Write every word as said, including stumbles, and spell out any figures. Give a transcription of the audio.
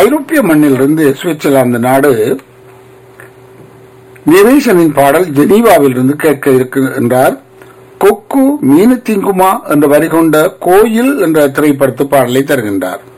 ஐரோப்பிய மண்ணிலிருந்து சுவிட்சர்லாந்து நாடு நிரேசனின் பாடல் ஜெனீவாவில் இருந்து கேட்க இருக்கின்றார். கொக்கு மீனு திங்குமா என்ற வரி கொண்ட கோயில் என்ற திரைப்படத்து பாடலை தருகின்றார்.